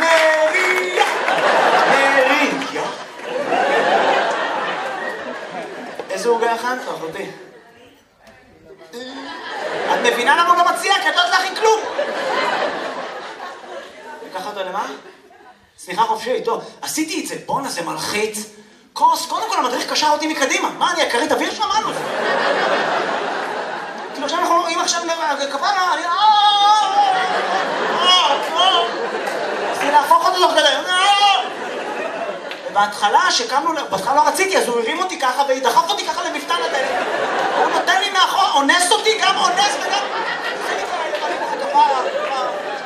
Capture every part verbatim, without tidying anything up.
מריה! מריה! איזה עוגה הכנת, אחותי? את מבינה למה הוא לא מציע? כי את לא יודעת להכין כלום! לקח אותו למה? סליחה חופשי, טוב, עשיתי את זה, בואנה זה מלחיץ. כוס, קודם כל המדריך קשר אותי מקדימה. מה, אני הכרית אוויר שלו? מה לו? כאילו עכשיו אנחנו רואים עכשיו כפרה, אני... רציתי להפוך אותו תוך כדי. ובהתחלה, שקמנו, בהתחלה לא רציתי, אז הוא הרים אותי ככה ודחף אותי ככה למפתן הדלת. הוא נותן לי מאחור, אונס אותי, גם אונס וגם... זה נקרא, זה כפרה, כפרה.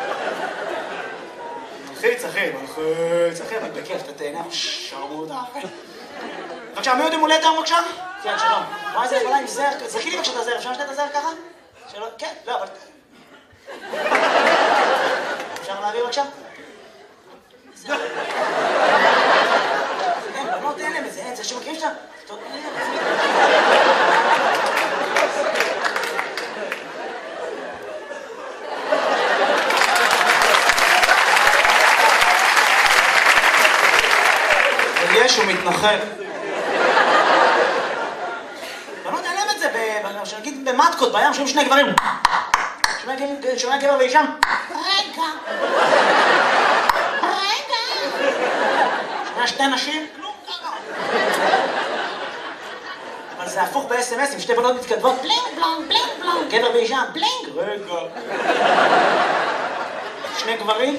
מלחיץ, אחי, מלחיץ, אחי, אבל בכיף, אתה תהנה, שרמוט, אחי. בבקשה, מי עוד יום הולדת היום בבקשה? כן, שלום. וואי, זה יכולה עם זר, זכי לי בבקשה את הזר, אפשר לשתת את הזר ככה? שלום, כן, לא, אבל... אפשר להביא בבקשה? אין, בנות אין להם איזה, אין, זה שמכירים שאתה... טוב, אין להם. יש, הוא מתנחל. בנות אין להם את זה, שנגיד במטקות, בים, שומעים שני גברים. שומע גבר ואישה. רגע. רגע. שומע שתי נשים. כלום ככה. אבל זה הפוך ב-אס אם אס, עם שתי בנות מתכתבות. בלינג בלונג, בלינג בלונג. גבר ואישה. בלינג. רגע. שני גברים.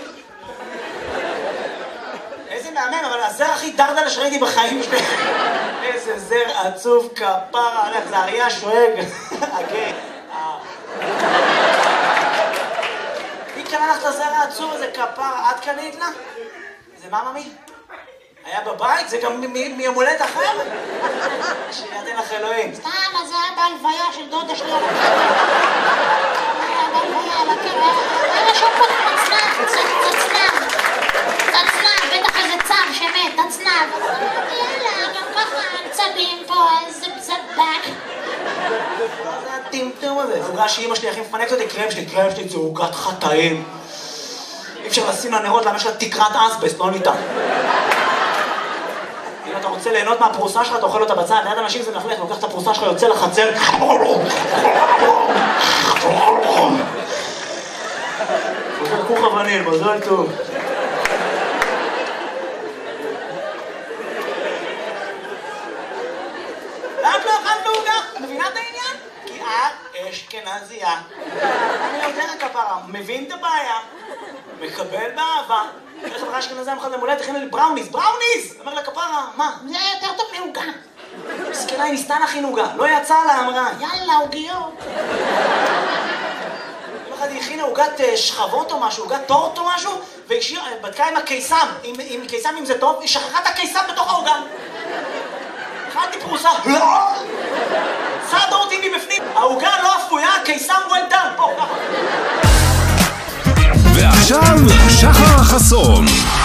איזה מאמן, אבל הזר הכי דרדלה שראיתי בחיים שלי. איזה זר עצוב כפרה, הלך, זה אריה שואג. אגי. מי קנה לך את הזר העצוב הזה כפרה? את קנית לה? זה מה ממי? היה בבית? זה גם מיום הולדת אחר? שיתן לך אלוהים. סתם, אז זה היה בהלוויה של דודה שלי על הקבר. היה בהלוויה על הקבר. היה שם פה צנב, צנב. תצנב, בטח איזה צב שמת, תצנב. יאללה, גם ככה צבים פה, איזה בזבק. מה זה הטמטום הזה? זה עוגה שאמא שלי הכי מפנקת אותי, קרם שלי, קרם שלי, זה עוגת חטאים. אי אפשר לשים לנרות למה יש לה תקרת אסבסט, לא ניתן. אם אתה רוצה ליהנות מהפרוסה שלך, אתה אוכל אותה בצד, ליד אנשים זה מלכלך, לוקח את הפרוסה שלך, יוצא לחצר. עושה כוך אבנים, מזל טוב. למה לא אכלת בעוגה? מבינה את העניין? כי את אשכנזייה. אני יודע כפרה, מבין את הבעיה, מקבל באהבה. איך חברה אשכנזייה מחד למולדת, הכינה לי בראוניז, בראוניז! אומר לה כפרה, מה? זה יותר טוב מעוגה. מסכנה, היא ניסתה להכין עוגה, לא יצאה לה, אמרה. יאללה, עוגיות. יום אחד היא הכינה עוגת שכבות או משהו, עוגת טורט או משהו, והיא בדקה עם הקיסם, עם קיסם אם זה טוב, היא שכחה את הקיסם בתוך העוגה. אכלתי פרוסה, לא! צד אותי מבפנים, העוגה לא אפויה, הקיסם well done, פה, ככה. ועכשיו, שחר חסון.